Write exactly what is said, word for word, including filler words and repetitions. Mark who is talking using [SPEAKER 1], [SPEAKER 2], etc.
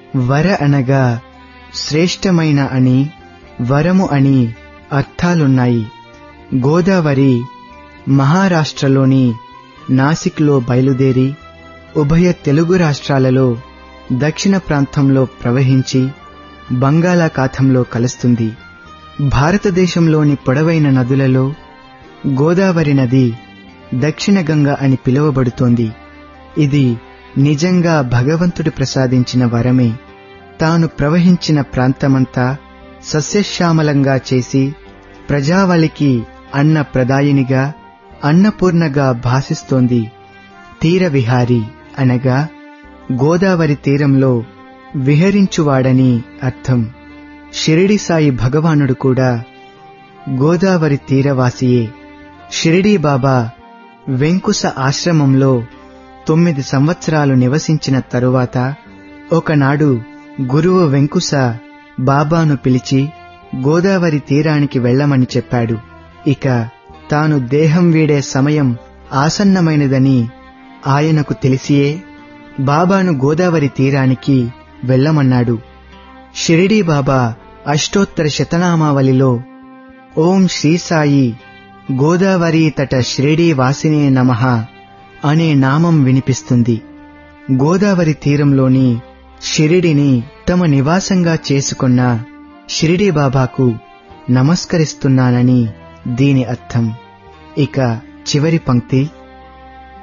[SPEAKER 1] వర అనగా శ్రేష్టమైన అని, వరము అని అర్థాలున్నాయి. గోదావరి మహారాష్ట్రలోని నాసిక్లో బయలుదేరి ఉభయ తెలుగు రాష్ట్రాలలో దక్షిణ ప్రాంతంలో ప్రవహించి బంగాళాఖాతంలో కలుస్తుంది. భారతదేశంలోని పొడవైన నదులలో గోదావరి నది దక్షిణ గంగ అని పిలువబడుతోంది. ఇది నిజంగా భగవంతుడు ప్రసాదించిన వరమే. తాను ప్రవహించిన ప్రాంతమంతా సస్యశ్యామలంగా చేసి ప్రజావళికి అన్న ప్రదాయినిగా, అన్నపూర్ణగా భాసిస్తోంది. తీరవిహారి అనగా గోదావరి తీరంలో విహరించువాడని అర్థం. షిరిడి సాయి భగవానుడు కూడా గోదావరి తీరవాసియే. షిరిడీ బాబా వెంకుశ ఆశ్రమంలో తొమ్మిది సంవత్సరాలు నివసించిన తరువాత ఒకనాడు గురువు వెంకుశ బాబాను పిలిచి గోదావరి తీరానికి వెళ్లమని చెప్పాడు. ఇక తాను దేహం వీడే సమయం ఆసన్నమైనదని ఆయనకు తెలిసియే బాబాను గోదావరి తీరానికి వెళ్లమన్నాడు. షిరిడీ బాబా అష్టోత్తర శతనామావళిలో ఓం శ్రీ సాయి గోదావరి తట షిరిడీ వాసినే నమః అనే నామం వినిపిస్తుంది. గోదావరి తీరంలోని షిరిడిని తమ నివాసంగా చేసుకున్న షిరిడీ బాబాకు నమస్కరిస్తున్నానని దీని అర్థం. ఇక చివరి పంక్తి.